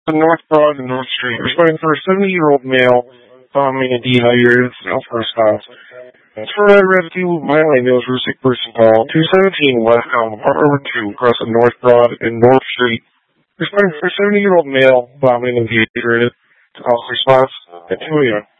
North Broad and North Street, responding for a 70-year-old male vomiting and dehydrated Southwest house. That's for rescue, violent males for a sick person call 217 West Elm, apartment 2, across the North Broad and North Street. Responding for a 70-year-old male vomiting and dehydrated. Call response at 2 a.m.